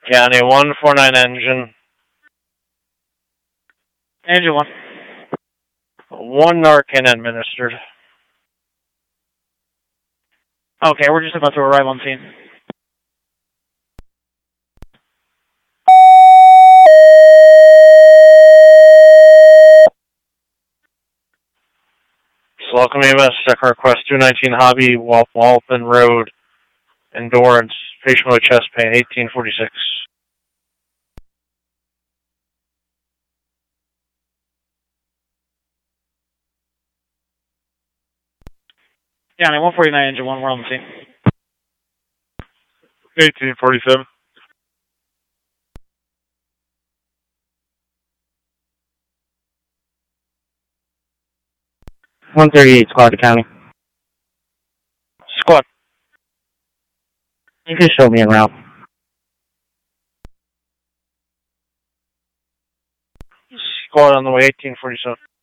County 149 engine. Engine 1. 1 Narcan administered. Okay, we're just about to arrive on scene. Welcome EMS, check request 219 Hobby, Walpin Road, Endurance, patient with chest pain, 1846. County 149, engine 1, we're on the scene. 1847. Squad to County. Squad. You can show me around. Squad on the way, 1847.